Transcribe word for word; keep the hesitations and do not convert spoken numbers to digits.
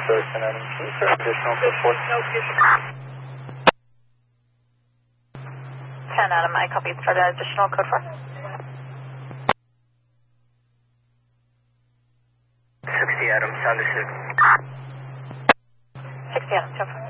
Sorry, ten Adam. Can you start additional code four? ten Adam, I copy. Start additional code four. sixty Adam, sound to six. sixty Adam, ten four.